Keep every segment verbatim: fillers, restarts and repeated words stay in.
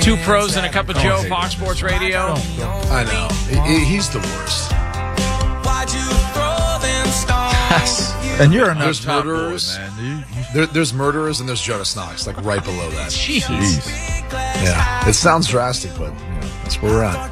Two pros and a cup of Joe, Fox Sports Radio. I know. He, he's the worst. Yes. And you're in There's top murderers. board, man. You, you, There, there's murderers and there's Jonas Knox, like right below that. Jeez. Jeez. Yeah. It sounds drastic, but you know, that's where we're at.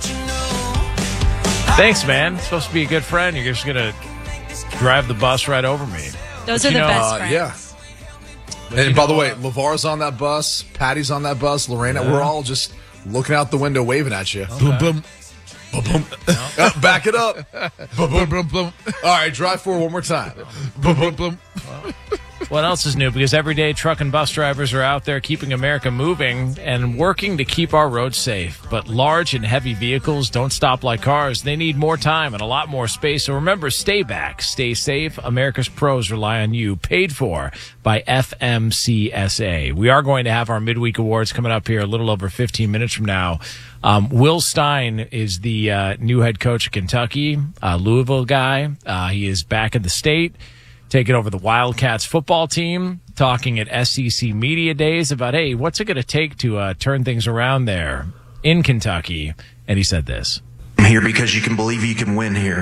Thanks, man. Supposed to be a good friend. You're just going to drive the bus right over me. Those But are you the know, best Uh, friends. yeah. But And you by know the way, what? LeVar's on that bus, Patty's on that bus, Lorena, Yeah. we're all just looking out the window waving at you. boom, boom, Boom, boom. Uh, back it up. Boom, boom, boom, boom. All right, drive forward one more time. boom, boom, boom. What else is new? Because every day truck and bus drivers are out there keeping America moving and working to keep our roads safe. But large and heavy vehicles don't stop like cars. They need more time and a lot more space. So remember, stay back, stay safe. America's pros rely on you. Paid for by F M C S A. We are going to have our midweek awards coming up here a little over fifteen minutes from now. Um, Will Stein is the uh, new head coach of Kentucky, uh, Louisville guy. Uh, he is back in the state, taking over the Wildcats football team, talking at S E C Media Days about, hey, what's it going to take to uh, turn things around there in Kentucky? And he said this. I'm here because you can believe you can win here.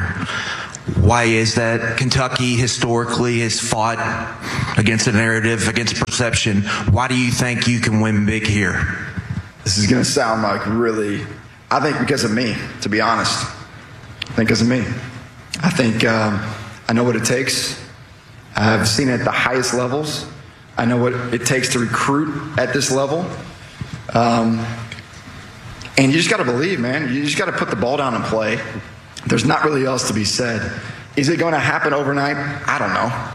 Why is that? Kentucky historically has fought against a narrative, against perception. Why do you think you can win big here? This is going to sound like really, I think because of me, to be honest. I think because of me. I think um, I know what it takes. I've seen it at the highest levels. I know what it takes to recruit at this level. Um, and you just got to believe, man. You just got to put the ball down and play. There's not really else to be said. Is it going to happen overnight? I don't know.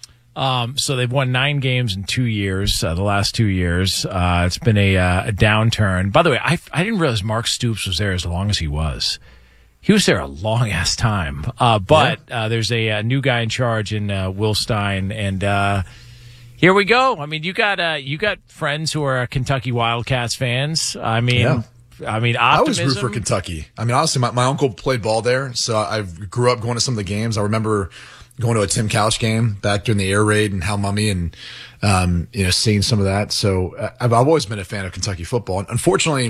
Um, so they've won nine games in two years, uh, the last two years. Uh, it's been a, uh, a downturn. By the way, I, I didn't realize Mark Stoops was there as long as he was. He was there a long ass time. Uh, but uh, there's a, a new guy in charge in uh, Will Stein, and uh, here we go. I mean, you got uh, you got friends who are Kentucky Wildcats fans. I mean, Yeah. I mean, I always optimism. root for Kentucky. I mean, honestly, my, my uncle played ball there, so I grew up going to some of the games. I remember going to a Tim Couch game back during the air raid and Hal Mummy and, um, you know, seeing some of that. So uh, I've, I've always been a fan of Kentucky football. And unfortunately,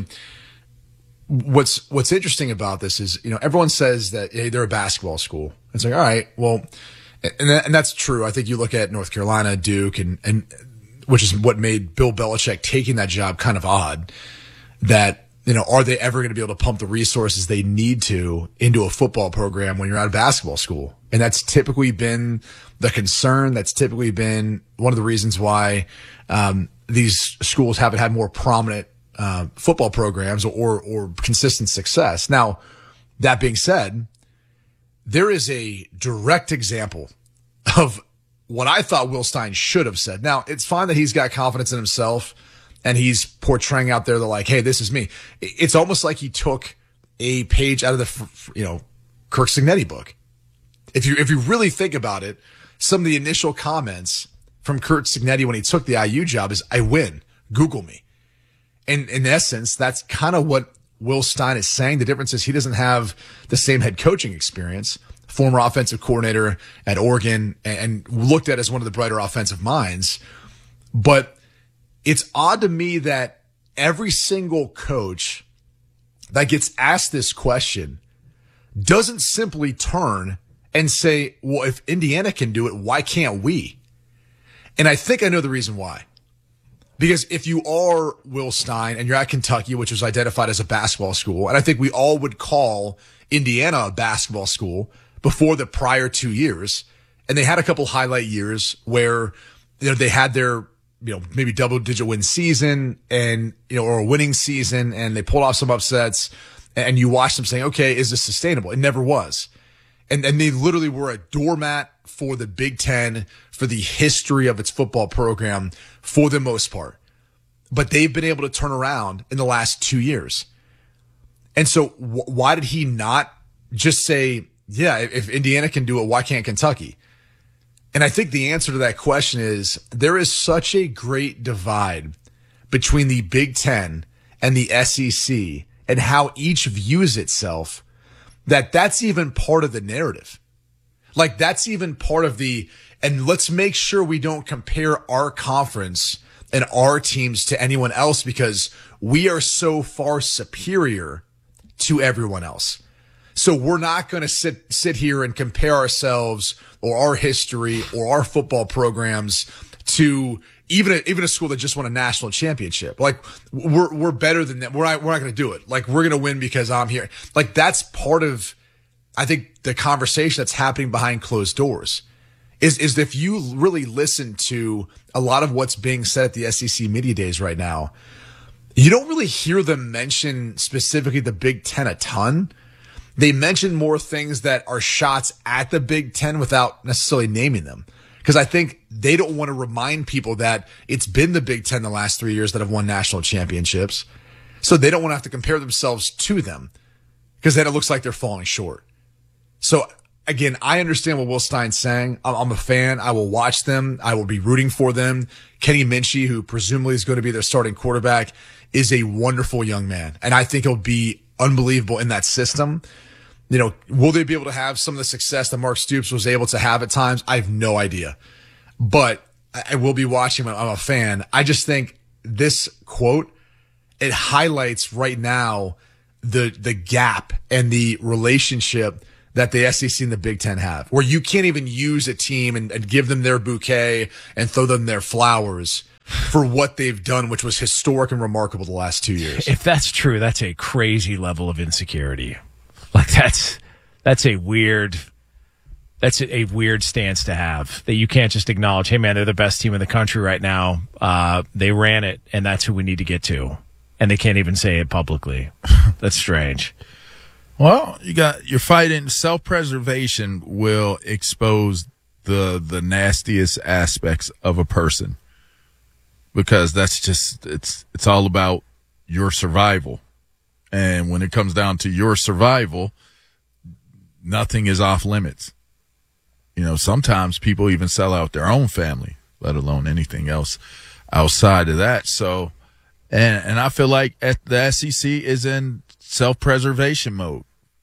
what's, what's interesting about this is, you know, everyone says that, hey, they're a basketball school. It's like, all right, well, and, that, and that's true. I think you look at North Carolina, Duke, and, and which is what made Bill Belichick taking that job kind of odd, that, you know, are they ever going to be able to pump the resources they need to into a football program when you're at a basketball school? And that's typically been the concern. That's typically been one of the reasons why um, these schools haven't had more prominent uh, football programs or, or consistent success. Now, that being said, there is a direct example of what I thought Will Stein should have said. Now, it's fine that he's got confidence in himself and he's portraying out there the like, hey, this is me. It's almost like he took a page out of the, you know, Kirk Cignetti book. If you, if you really think about it, some of the initial comments from Kirk Cignetti when he took the I U job is, I win. Google me. And in essence, that's kind of what Will Stein is saying. The difference is he doesn't have the same head coaching experience, former offensive coordinator at Oregon, and looked at as one of the brighter offensive minds. But it's odd to me that every single coach that gets asked this question doesn't simply turn and say, well, if Indiana can do it, why can't we? And I think I know the reason why. Because if you are Will Stein and you're at Kentucky, which was identified as a basketball school, and I think we all would call Indiana a basketball school before the prior two years, and they had a couple highlight years where, you know, they had their, you know, maybe double digit win season and, you know, or a winning season, and they pulled off some upsets, and you watch them saying, okay, is this sustainable? It never was. And, and they literally were a doormat for the Big Ten, for the history of its football program for the most part. But they've been able to turn around in the last two years. And so wh- why did he not just say, yeah, if Indiana can do it, why can't Kentucky? And I think the answer to that question is there is such a great divide between the Big Ten and the S E C and how each views itself that that's even part of the narrative. Like that's even part of the, and let's make sure we don't compare our conference and our teams to anyone else because we are so far superior to everyone else. So we're not going to sit, sit here and compare ourselves or our history or our football programs to even a, even a school that just won a national championship. Like we're, we're better than them. We're not, we're not going to do it. Like we're going to win because I'm here. Like that's part of, I think, the conversation that's happening behind closed doors is, is if you really listen to a lot of what's being said at the S E C media days right now, you don't really hear them mention specifically the Big Ten a ton. They mention more things that are shots at the Big Ten without necessarily naming them. Because I think they don't want to remind people that it's been the Big Ten the last three years that have won national championships. So they don't want to have to compare themselves to them because then it looks like they're falling short. So again, I understand what Will Stein's saying. I'm a fan. I will watch them. I will be rooting for them. Kenny Minchie, who presumably is going to be their starting quarterback, is a wonderful young man. And I think he'll be unbelievable in that system. You know, will they be able to have some of the success that Mark Stoops was able to have at times? I have no idea. But I will be watching. I'm a fan. I just think this quote, it highlights right now the the gap and the relationship that the S E C and the Big Ten have, where you can't even use a team and, and give them their bouquet and throw them their flowers for what they've done, which was historic and remarkable the last two years. If that's true, that's a crazy level of insecurity. Like that's that's a weird that's a, a weird stance to have, that you can't just acknowledge, hey man, they're the best team in the country right now. Uh, they ran it, and that's who we need to get to, and they can't even say it publicly. That's strange. Well, you got you're fighting self-preservation will expose the the nastiest aspects of a person, because that's just it's it's all about your survival. And when it comes down to your survival, nothing is off limits. You know, sometimes people even sell out their own family, let alone anything else outside of that. So, and, and I feel like at the S E C is in self-preservation mode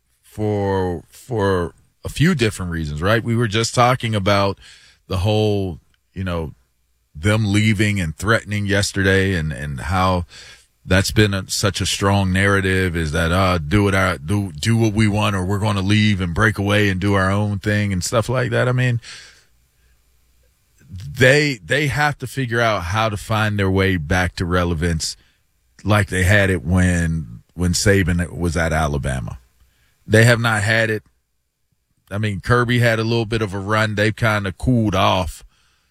for, for a few different reasons, right? We were just talking about the whole, you know, them leaving and threatening yesterday, and, and how that's been a, such a strong narrative, is that, uh, do it, our, do, do what we want, or we're going to leave and break away and do our own thing and stuff like that. I mean, they, they have to figure out how to find their way back to relevance like they had it when, when Saban was at Alabama. They have not had it. I mean, Kirby had a little bit of a run. They've kind of cooled off.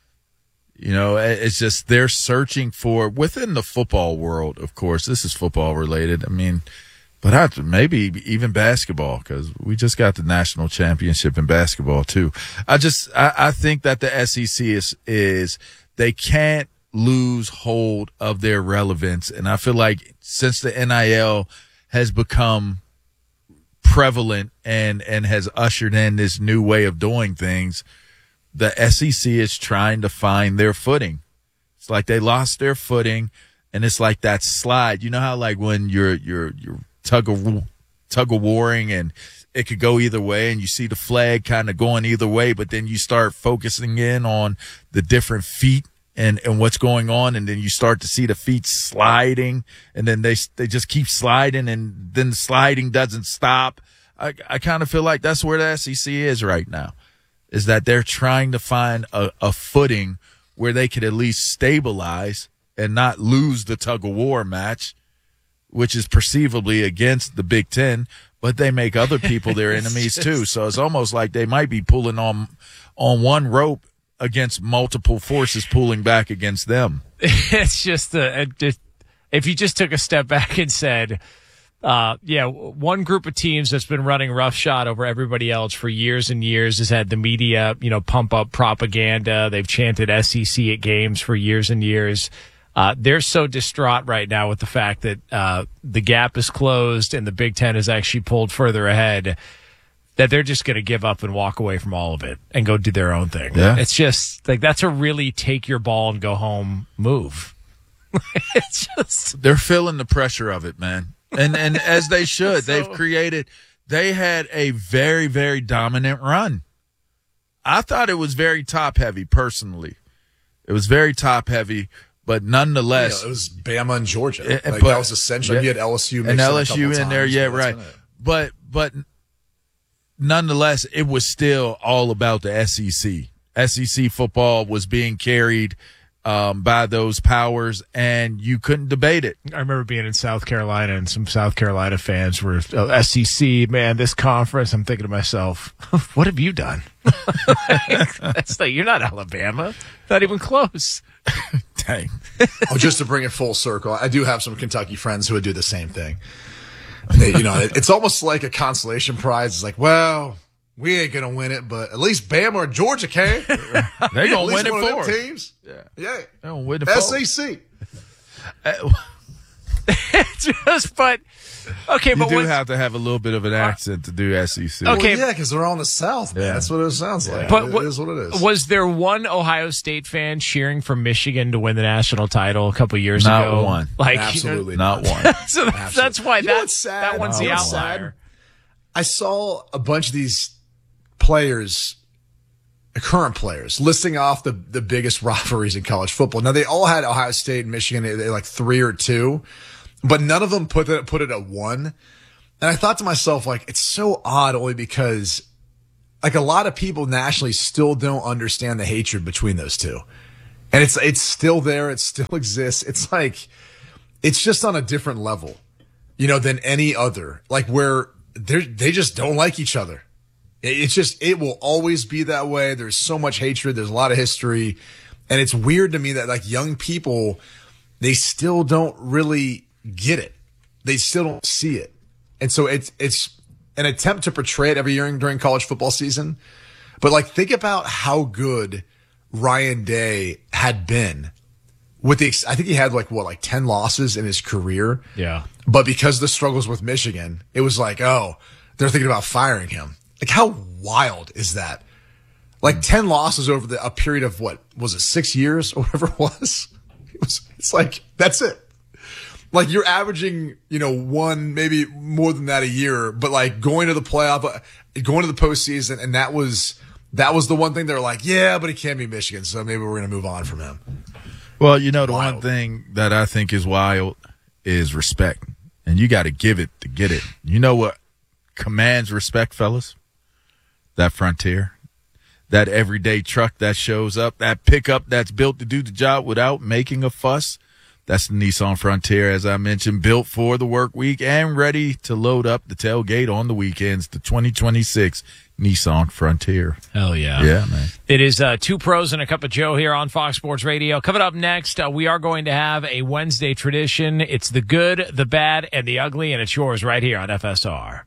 You know, it's just they're searching for, within the football world, of course, this is football related. I mean, but I, maybe even basketball, because we just got the national championship in basketball too. I just, I, I think that the S E C is, is they can't lose hold of their relevance. And I feel like since the N I L has become prevalent and, and has ushered in this new way of doing things, the S E C is trying to find their footing. It's like they lost their footing, and it's like that slide. You know how, like, when you're you're you're tug of tug of warring, and it could go either way, and you see the flag kind of going either way, but then you start focusing in on the different feet and and what's going on, and then you start to see the feet sliding, and then they they just keep sliding, and then the sliding doesn't stop. I I kind of feel like that's where the S E C is right now. Is that they're trying to find a, a footing where they could at least stabilize and not lose the tug-of-war match, which is perceivably against the Big Ten, but they make other people their enemies just too. So it's almost like they might be pulling on on one rope against multiple forces pulling back against them. It's just, uh, it, if you just took a step back and said, Uh, yeah, one group of teams that's been running roughshod over everybody else for years and years has had the media, you know, pump up propaganda. They've chanted S E C at games for years and years. Uh, they're so distraught right now with the fact that uh, the gap is closed and the Big Ten is actually pulled further ahead, that they're just going to give up and walk away from all of it and go do their own thing. Yeah. It's just like, that's a really take your ball and go home move. It's just, they're feeling the pressure of it, man. And and as they should. So, they've created, they had a very, very dominant run. I thought it was very top heavy personally. It was very top heavy, but nonetheless, Yeah, it was Bama and Georgia. Uh, Like, but- that was essential. yeah. You had L S U and mixed in a L S U couple in there, times, yeah, but that's right. been it. But but nonetheless, it was still all about the S E C. S E C football was being carried um, by those powers, and you couldn't debate it. I remember being in South Carolina, and some South Carolina fans were oh, S E C, man, this conference. I'm thinking to myself, what have you done? Like, that's like, you're not Alabama. Not even close. Dang. Oh, just to bring it full circle, I do have some Kentucky friends who would do the same thing. They, you know, it, it's almost like a consolation prize. It's like, well, we ain't gonna win it, but at least Bama or Georgia can. They gonna At least win it one of them for us. teams. Yeah, yeah. They gonna win it S for E us. C. Just, but okay, You but do was, have to have a little bit of an accent to do S E C. Okay. Well, yeah, because they're all in the South, man. Yeah. That's what it sounds like. but it, what, it is what it is. Was there one Ohio State fan cheering for Michigan to win the national title a couple years Not ago? one. Like, Absolutely Not one. You know, so that's, that's why You know that, what's sad? that one's You the know what's sad? outlier. I saw a bunch of these players, current players, listing off the, the biggest rivalries in college football. Now, they all had Ohio State and Michigan, they, they like three or two, but none of them put it, put it at one. And I thought to myself, like, it's so odd only because, like, a lot of people nationally still don't understand the hatred between those two. And it's, it's still there. It still exists. It's like, it's just on a different level, you know, than any other, like where they they just don't like each other. It's just, it will always be that way. There's so much hatred. There's a lot of history. And it's weird to me that like young people, they still don't really get it. They still don't see it. And so it's, it's an attempt to portray it every year during college football season. But like, think about how good Ryan Day had been with the, I think he had like what, like ten losses in his career. Yeah. But because of the struggles with Michigan, it was like, oh, they're thinking about firing him. Like, how wild is that? Like ten losses over the, a period of what was it, six years or whatever it was? It was, it's like, that's it. Like you're averaging, you know, one, maybe more than that a year, but like going to the playoff, going to the postseason. And that was, that was the one thing they were like, yeah, but he can't be Michigan. So maybe we're going to move on from him. Well, you know, the Wild. one thing that I think is wild is respect. And you got to give it to get it. You know what commands respect, fellas? That Frontier. That everyday truck that shows up. That pickup that's built to do the job without making a fuss. That's the Nissan Frontier, as I mentioned, built for the work week and ready to load up the tailgate on the weekends. The twenty twenty-six Nissan Frontier. Hell yeah. Yeah, man. It is uh, Two Pros and a Cup of Joe here on Fox Sports Radio. Coming up next, uh, we are going to have a Wednesday tradition. It's the good, the bad, and the ugly, and it's yours right here on F S R.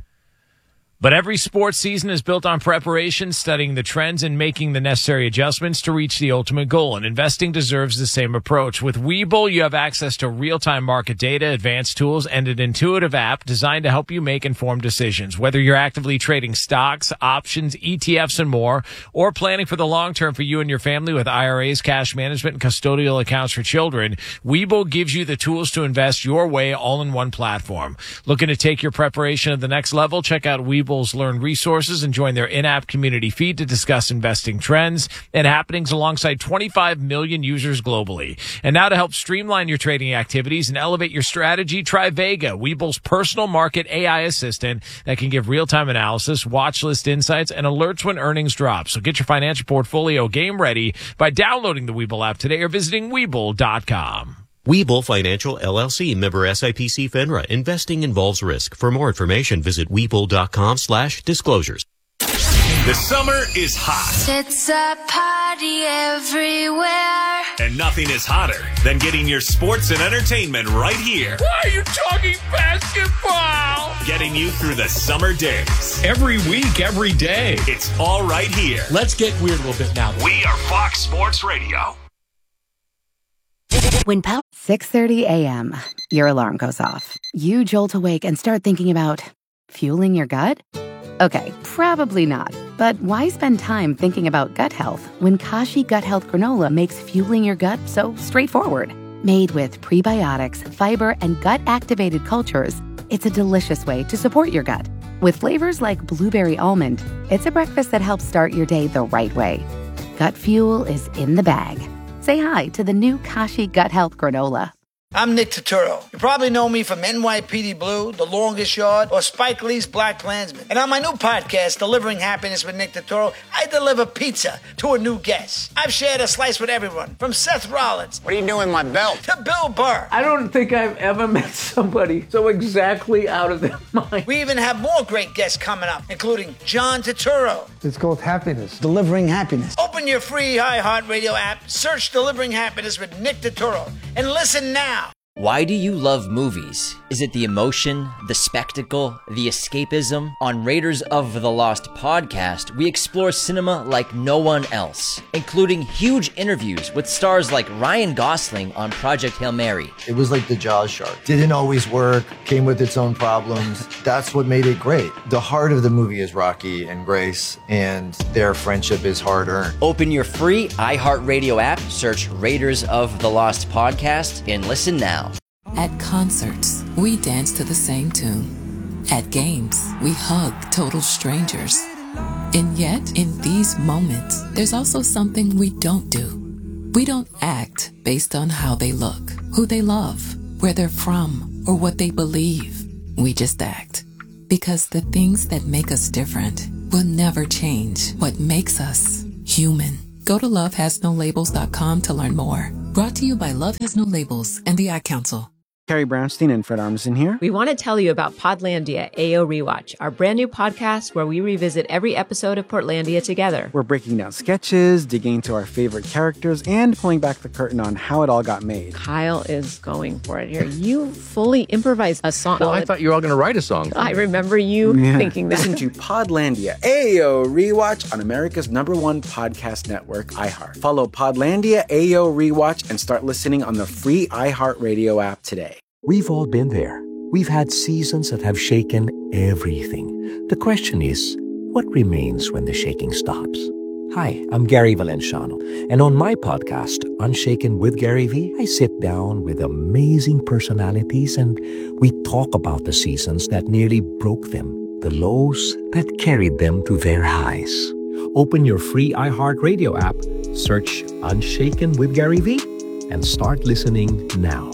But every sports season is built on preparation, studying the trends, and making the necessary adjustments to reach the ultimate goal. And investing deserves the same approach. With Webull, you have access to real-time market data, advanced tools, and an intuitive app designed to help you make informed decisions. Whether you're actively trading stocks, options, E T Fs, and more, or planning for the long term for you and your family with I R As, cash management, and custodial accounts for children, Webull gives you the tools to invest your way all in one platform. Looking to take your preparation to the next level? Check out Webull Learn resources and join their in-app community feed to discuss investing trends and happenings alongside twenty-five million users globally. And now to help streamline your trading activities and elevate your strategy, try Vega, Webull's personal market A I assistant that can give real-time analysis, watch list insights, and alerts when earnings drop. So get your financial portfolio game ready by downloading the Webull app today or visiting Webull dot com. Webull Financial, L L C, member S I P C FINRA. Investing involves risk. For more information, visit Webull.com slash disclosures. The summer is hot, It's a party everywhere. and nothing is hotter than getting your sports and entertainment right here. Why are you talking basketball? Getting you through the summer days. Every week, every day. It's all right here. Let's get weird a little bit now. We are Fox Sports Radio. When power six thirty a.m., your alarm goes off. You jolt awake and start thinking about fueling your gut? Okay, probably not. But why spend time thinking about gut health when Kashi Gut Health Granola makes fueling your gut so straightforward? Made with prebiotics, fiber, and gut-activated cultures, it's a delicious way to support your gut. With flavors like blueberry almond, it's a breakfast that helps start your day the right way. Gut fuel is in the bag. say hi to the new Kashi Gut Health Granola. I'm Nick Turturro. You probably know me from N Y P D Blue, The Longest Yard, or Spike Lee's Black Klansman. And on my new podcast, Delivering Happiness with Nick Turturro, I deliver pizza to a new guest. I've shared a slice with everyone, from Seth Rollins. What are you doing with my belt? To Bill Burr. I don't think I've ever met somebody so exactly out of their mind. We even have more great guests coming up, including John Turturro. It's called Happiness. Delivering Happiness. Open your free iHeartRadio app, search Delivering Happiness with Nick Turturro, and listen now. Why do you love movies? Is it the emotion, the spectacle, the escapism? On Raiders of the Lost podcast, we explore cinema like no one else, including huge interviews with stars like Ryan Gosling on Project Hail Mary. It was like the Jaws shark. Didn't always work, came with its own problems. That's what made it great. The heart of the movie is Rocky and Grace, and their friendship is hard-earned. Open your free iHeartRadio app, search Raiders of the Lost podcast, and listen now. At concerts, we dance to the same tune. At games, we hug total strangers. And yet, in these moments, there's also something we don't do. We don't act based on how they look, who they love, where they're from, or what they believe. We just act. Because the things that make us different will never change what makes us human. Go to love has no labels dot com to learn more. Brought to you by Love Has No Labels and the Ad Council. Carrie Brownstein and Fred Armisen here. We want to tell you about Podlandia A O Rewatch, our brand new podcast where we revisit every episode of Portlandia together. We're breaking down sketches, digging into our favorite characters, and pulling back the curtain on how it all got made. Kyle is going for it here. You fully improvised a song. Well, I thought you were all going to write a song. I remember you yeah. thinking that. Listen to Podlandia A O Rewatch on America's number one podcast network, iHeart. Follow Podlandia A O Rewatch and start listening on the free iHeartRadio app today. We've all been there. We've had seasons that have shaken everything. The question is, what remains when the shaking stops? Hi, I'm Gary Valenciano, and on my podcast, Unshaken with Gary V, I sit down with amazing personalities and we talk about the seasons that nearly broke them, the lows that carried them to their highs. Open your free iHeartRadio app, search Unshaken with Gary V, and start listening now.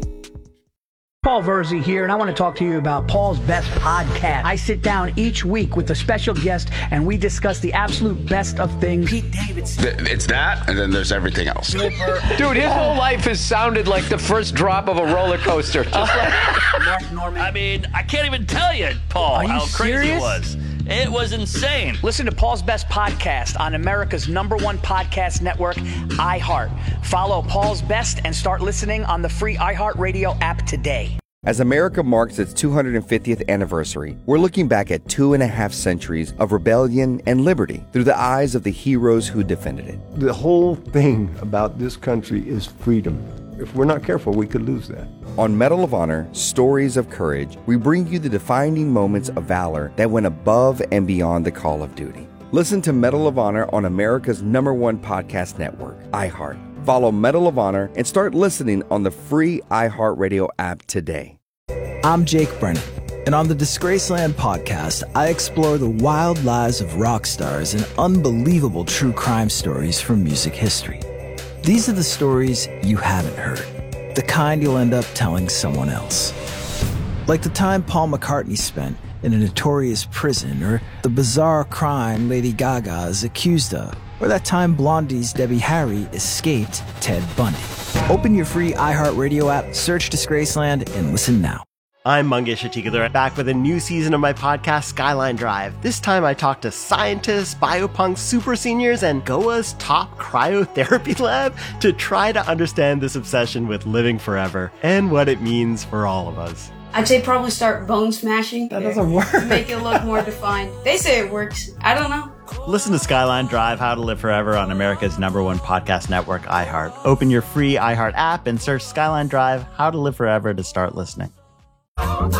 Paul Verzi here, and I want to talk to you about Paul's Best Podcast. I sit down each week with a special guest, and we discuss the absolute best of things. Pete Davidson. It's that, and then there's everything else. Dude, his whole life has sounded like the first drop of a roller coaster. Just like Mark Norman. I mean, I can't even tell you, Paul, Are you how crazy serious? it was. It was insane. Listen to Paul's Best Podcast on America's number one podcast network, iHeart. Follow Paul's Best and start listening on the free iHeartRadio app today. As America marks its two hundred fiftieth anniversary, we're looking back at two and a half centuries of rebellion and liberty through the eyes of the heroes who defended it. The whole thing about this country is freedom. If we're not careful, we could lose that. On Medal of Honor, Stories of Courage, we bring you the defining moments of valor that went above and beyond the call of duty. Listen to Medal of Honor on America's number one podcast network, iHeart. Follow Medal of Honor and start listening on the free iHeartRadio app today. I'm Jake Brennan, and on the Disgraceland podcast, I explore the wild lives of rock stars and unbelievable true crime stories from music history. These are the stories you haven't heard, the kind you'll end up telling someone else. Like the time Paul McCartney spent in a notorious prison, or the bizarre crime Lady Gaga is accused of, or that time Blondie's Debbie Harry escaped Ted Bundy. Open your free iHeartRadio app, search Disgraceland, and listen now. I'm Mangesh Atikadar, back with a new season of my podcast, Skyline Drive. This time I talk to scientists, biopunks, super seniors, and Goa's top cryotherapy lab to try to understand this obsession with living forever and what it means for all of us. I'd say probably start bone smashing. That doesn't work. Make it look more defined. They say it works. I don't know. Listen to Skyline Drive, How to Live Forever on America's number one podcast network, iHeart. Open your free iHeart app and search Skyline Drive, How to Live Forever to start listening.